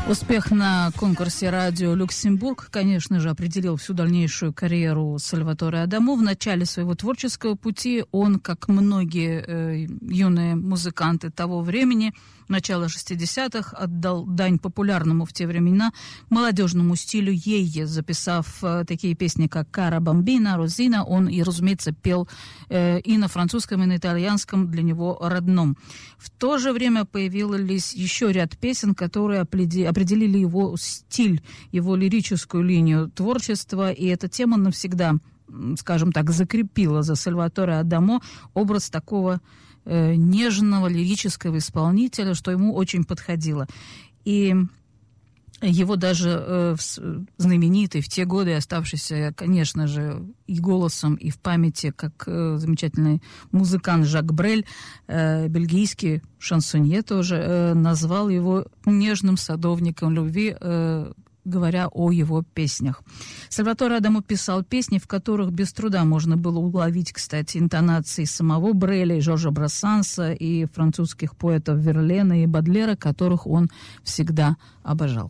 Успех на конкурсе «Радио Люксембург», конечно же, определил всю дальнейшую карьеру Сальваторе Адамо. В начале своего творческого пути он, как многие юные музыканты того времени, начала 60-х, отдал дань популярному в те времена молодежному стилю йея, записав такие песни, как «Кара Бамбина», «Розина». Он, и, разумеется, пел и на французском, и на итальянском, для него родном. В то же время появились еще ряд песен, которые определили его стиль, его лирическую линию творчества, и эта тема навсегда, скажем так, закрепила за Сальваторе Адамо образ такого нежного лирического исполнителя, что ему очень подходило. И его даже знаменитый в те годы, оставшийся, конечно же, и голосом, и в памяти, как замечательный музыкант Жак Брель, бельгийский шансонье тоже, назвал его нежным садовником любви, говоря о его песнях. Сальваторе Адамо писал песни, в которых без труда можно было уловить, кстати, интонации самого Бреля, и Жоржа Брассанса, и французских поэтов Верлена и Бодлера, которых он всегда обожал.